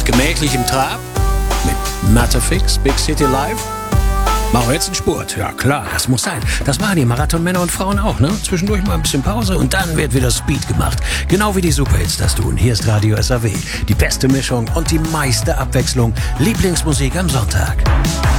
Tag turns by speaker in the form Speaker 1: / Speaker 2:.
Speaker 1: Gemächlich im Trab mit Matterfix, Big City Live. Machen wir jetzt einen Spurt. Ja klar, das muss sein. Das machen die Marathonmänner und Frauen auch, ne? Zwischendurch mal ein bisschen Pause und dann wird wieder Speed gemacht. Genau wie die Superhits das tun. Hier ist Radio SAW. Die beste Mischung und die meiste Abwechslung. Lieblingsmusik am Sonntag.